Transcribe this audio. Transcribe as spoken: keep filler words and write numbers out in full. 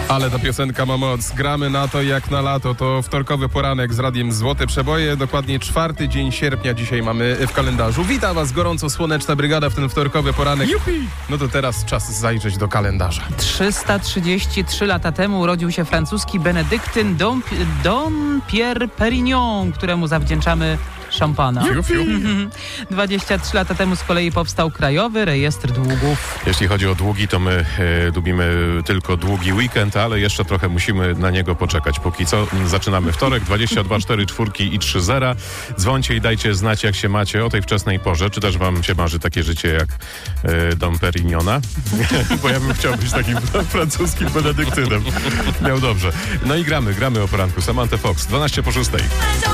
Ale ta piosenka ma moc. Gramy na to jak na lato. To wtorkowy poranek z radiem Złote Przeboje. Dokładnie czwarty dzień sierpnia dzisiaj mamy w kalendarzu. Witam was gorąco słoneczna brygada w ten wtorkowy poranek. Jupi! No to teraz czas zajrzeć do kalendarza. trzysta trzydzieści trzy lata temu urodził się francuski benedyktyn Dom, Dom Pierre Perignon, któremu zawdzięczamy szampana. dwadzieścia trzy lata temu z kolei powstał Krajowy Rejestr Długów. Jeśli chodzi o długi, to my e, lubimy tylko długi weekend, ale jeszcze trochę musimy na niego poczekać. Póki co zaczynamy wtorek, dwadzieścia dwa, cztery czwórki i trzy zera. Dzwońcie i dajcie znać, jak się macie o tej wczesnej porze. Czy też wam się marzy takie życie jak e, Dom Perignona? Bo ja bym chciał być takim francuskim benedyktynem. Miał dobrze. No i gramy, gramy o poranku. Samantha Fox, dwanaście po szóstej.